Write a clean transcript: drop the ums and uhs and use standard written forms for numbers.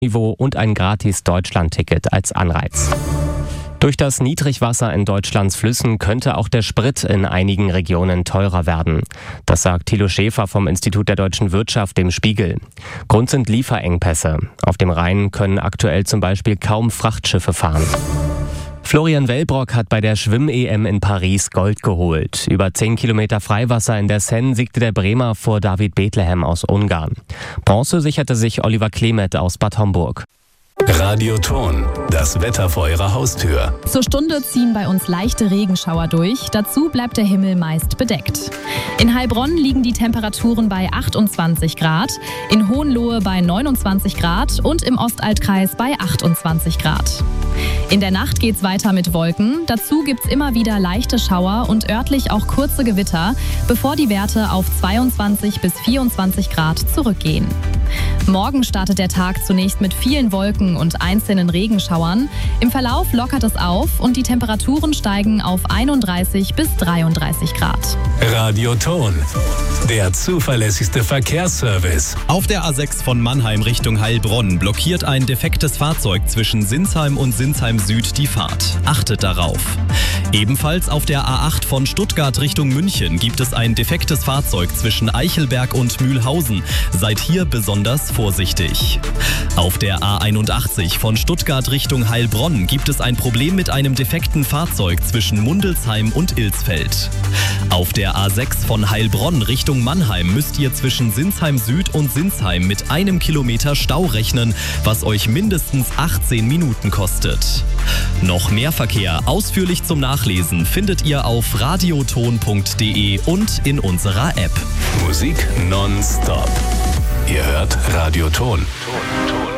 Niveau und ein gratis Deutschland-Ticket als Anreiz. Durch das Niedrigwasser in Deutschlands Flüssen könnte auch der Sprit in einigen Regionen teurer werden. Das sagt Thilo Schäfer vom Institut der deutschen Wirtschaft dem Spiegel. Grund sind Lieferengpässe. Auf dem Rhein können aktuell zum Beispiel kaum Frachtschiffe fahren. Florian Wellbrock hat bei der Schwimm-EM in Paris Gold geholt. Über 10 Kilometer Freiwasser in der Seine siegte der Bremer vor David Bethlehem aus Ungarn. Bronze sicherte sich Oliver Klemet aus Bad Homburg. Radioton, das Wetter vor Ihrer Haustür. Zur Stunde ziehen bei uns leichte Regenschauer durch. Dazu bleibt der Himmel meist bedeckt. In Heilbronn liegen die Temperaturen bei 28 Grad, in Hohenlohe bei 29 Grad und im Ostaltkreis bei 28 Grad. In der Nacht geht's weiter mit Wolken. Dazu gibt's immer wieder leichte Schauer und örtlich auch kurze Gewitter, bevor die Werte auf 22 bis 24 Grad zurückgehen. Morgen startet der Tag zunächst mit vielen Wolken und einzelnen Regenschauern. Im Verlauf lockert es auf und die Temperaturen steigen auf 31 bis 33 Grad. Radioton, der zuverlässigste Verkehrsservice. Auf der A6 von Mannheim Richtung Heilbronn blockiert ein defektes Fahrzeug zwischen Sinsheim und Sinsheim Süd die Fahrt. Achtet darauf. Ebenfalls auf der A8 von Stuttgart Richtung München gibt es ein defektes Fahrzeug zwischen Eichelberg und Mühlhausen. Seid hier besonders vorsichtig. Auf der A81 von Stuttgart Richtung Heilbronn gibt es ein Problem mit einem defekten Fahrzeug zwischen Mundelsheim und Ilsfeld. Auf der A6 von Heilbronn Richtung Mannheim müsst ihr zwischen Sinsheim Süd und Sinsheim mit 1 Kilometer Stau rechnen, was euch mindestens 18 Minuten kostet. Noch mehr Verkehr ausführlich zum Nachlesen findet ihr auf radioton.de und in unserer App. Musik nonstop. Ihr hört Radioton.